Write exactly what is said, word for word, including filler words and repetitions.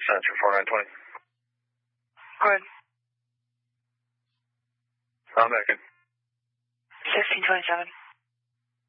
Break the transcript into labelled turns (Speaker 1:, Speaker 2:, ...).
Speaker 1: Center four nine twenty.
Speaker 2: Go ahead.
Speaker 1: I'm back in.
Speaker 2: sixteen twenty-seven.